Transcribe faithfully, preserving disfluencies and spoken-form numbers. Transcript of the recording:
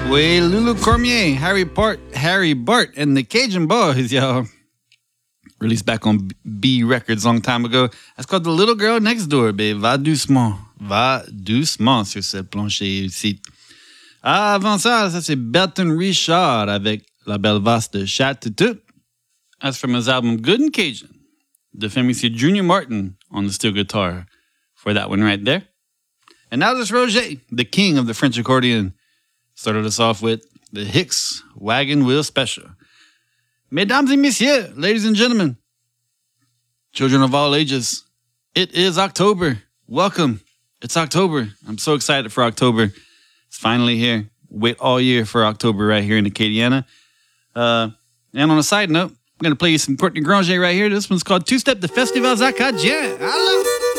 with Lulu Cormier, Harry Bart, Harry Bart, and the Cajun Boys, y'all. Released back on B Records a long time ago. That's called The Little Girl Next Door, babe. Va doucement. Va doucement sur cette plancher ici. Avant ça, ça c'est Berton Richard avec La Belle Vaste de Chat-Tutu. That's from his album Good and Cajun. The famous Junior Martin on the steel guitar for that one right there. And now there's Roger, the king of the French accordion. Started us off with the Hicks Wagon Wheel Special. Mesdames et messieurs, ladies and gentlemen, children of all ages, it is October. Welcome. It's October. I'm so excited for October. It's finally here. Wait all year for October right here in Acadiana. Uh, and on a side note, I'm going to play you some Courtney Granger right here. This one's called Two Step de Festivals Acadiens. I love it.